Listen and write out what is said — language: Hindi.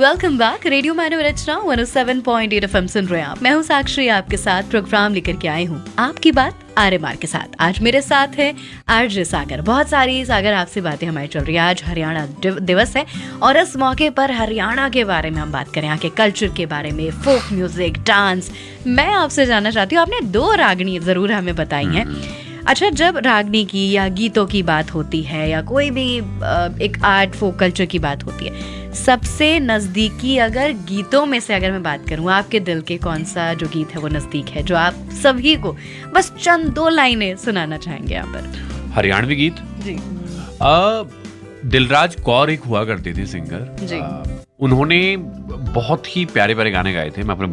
Welcome back. रेडियो मानव रचना 107.8 FM सुन रहे हैं आप। मैं हूँ साक्षी, आपके साथ प्रोग्राम लेकर के आई हूँ आपकी बात आरएमआर के साथ। आज मेरे साथ है आरजे सागर। बहुत सारी सागर आपसे बातें हमारी चल रही है। आज हरियाणा दिवस है और इस मौके पर हरियाणा के बारे में हम बात करें, यहाँ के कल्चर के बारे में, फोक म्यूजिक, डांस। मैं आपसे जानना चाहती हूँ, आपने 2 रागनी जरूर हमें बताई हैं। अच्छा, जब रागनी की या गीतों की बात होती है या कोई भी एक आर्ट फोक कल्चर की बात होती है, सबसे नज़दीकी अगर गीतों में से अगर मैं बात करूँ, आपके दिल के कौन सा जो गीत है वो नज़दीक है, जो आप सभी को बस चंद 2 लाइनें सुनाना चाहेंगे यहाँ पर? हरियाणवी गीत जी। दिलराज कौर एक हुआ करती थी सिंगर जी। उन्होंने बहुत ही प्यारे प्यारे गाने गाए थे। मैं अपने